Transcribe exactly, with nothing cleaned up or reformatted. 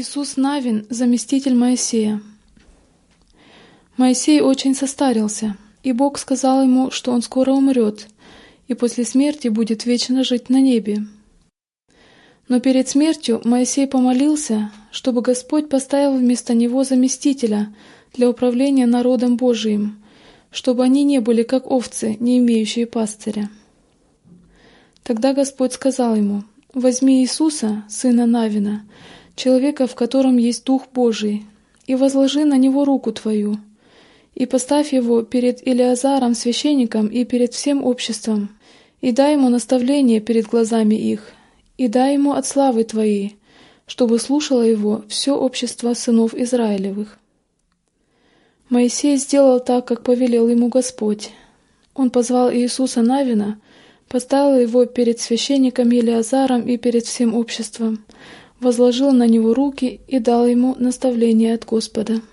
Иисус Навин, заместитель Моисея. Моисей очень состарился, и Бог сказал ему, что он скоро умрет, и после смерти будет вечно жить на небе. Но перед смертью Моисей помолился, чтобы Господь поставил вместо него заместителя для управления народом Божиим, чтобы они не были как овцы, не имеющие пастыря. Тогда Господь сказал ему: «Возьми Иисуса, сына Навина, человека, в котором есть Дух Божий, и возложи на него руку твою, и поставь его перед Илиазаром, священником, и перед всем обществом, и дай ему наставление перед глазами их, и дай ему от славы твоей, чтобы слушало его все общество сынов Израилевых». Моисей сделал так, как повелел ему Господь. Он позвал Иисуса Навина, поставил его перед священником Илиазаром и перед всем обществом, возложил на него руки и дал ему наставление от Господа.